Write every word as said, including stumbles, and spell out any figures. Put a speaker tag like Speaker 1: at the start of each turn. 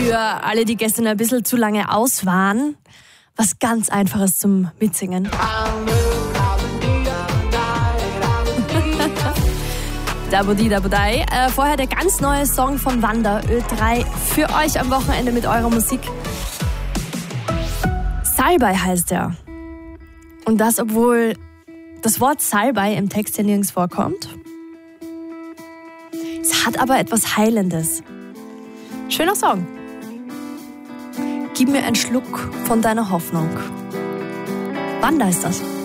Speaker 1: Für alle, die gestern ein bisschen zu lange aus waren, was ganz Einfaches zum Mitsingen. Dabudi Dabudai. Äh, vorher der ganz neue Song von Wanda, Ö drei, für euch am Wochenende mit eurer Musik. Salbei heißt er. Und das, obwohl das Wort Salbei im Text ja nirgends vorkommt. Es hat aber etwas Heilendes. Schöner Song. Gib mir einen Schluck von deiner Hoffnung. Wanda ist das.